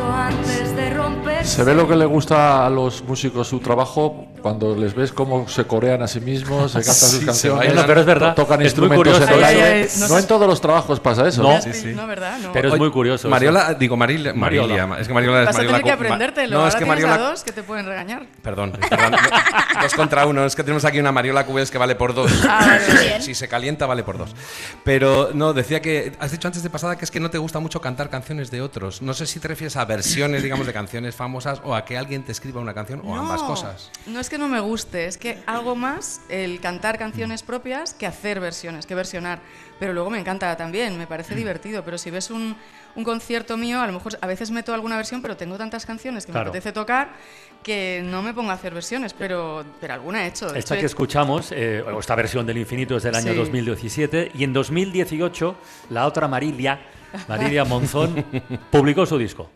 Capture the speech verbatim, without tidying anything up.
antes de romper. Se ve lo que le gusta a los músicos su trabajo cuando les ves cómo se corean a sí mismos, se cantan sus Sí, canciones, se No, pero es verdad. tocan Es muy instrumentos curioso. en el Ay, aire. ay, ay, No, no en sé. todos los trabajos pasa eso. No. ¿eh? Sí, sí. No, ¿verdad? No. Pero es muy curioso. Mariola, digo Maril, Mariola. Marilia, es que Mariola es Vas a Mariola. tener que co- ma- aprendértelo. No, Ahora es que tienes Mariola. a dos que te pueden regañar. Perdón, perdón. No, dos contra uno. Es que tenemos aquí una Mariola Cubes que vale por dos. Ah, vale, Si- bien. si se calienta, vale por dos. Pero no, decía que has dicho antes de pasada que es que no te gusta mucho cantar canciones de otros. No sé si te refieres a versiones, digamos, de canciones famosas o a que alguien te escriba una canción o ambas cosas. No es que no me guste, es que algo más el cantar canciones propias que hacer versiones, que versionar. Pero luego me encanta también, me parece divertido. Pero si ves un, un concierto mío, a lo mejor a veces meto alguna versión, pero tengo tantas canciones que Claro. me apetece tocar que no me pongo a hacer versiones, pero, pero alguna he hecho. De Esta hecho, que he- escuchamos, eh, o esta versión del Infinito es del año Sí. dos mil diecisiete y en dos mil dieciocho la otra Marilia, Marilia Monzón, publicó su disco.